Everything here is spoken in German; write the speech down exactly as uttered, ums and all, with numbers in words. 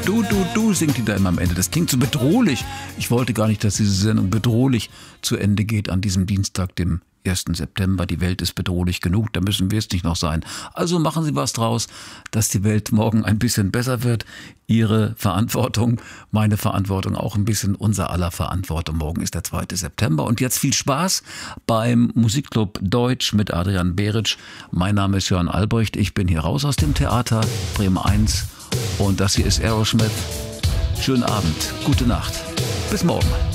Du, du, du, singt die da immer am Ende. Das klingt so bedrohlich. Ich wollte gar nicht, dass diese Sendung bedrohlich zu Ende geht an diesem Dienstag, dem ersten September. Die Welt ist bedrohlich genug, da müssen wir es nicht noch sein. Also machen Sie was draus, dass die Welt morgen ein bisschen besser wird. Ihre Verantwortung, meine Verantwortung auch ein bisschen, unser aller Verantwortung. Morgen ist der zweite September und jetzt viel Spaß beim Musikclub Deutsch mit Adrian Beritsch. Mein Name ist Jörn Albrecht, ich bin hier raus aus dem Theater Bremen eins und das hier ist Aerosmith. Schönen Abend, gute Nacht, bis morgen.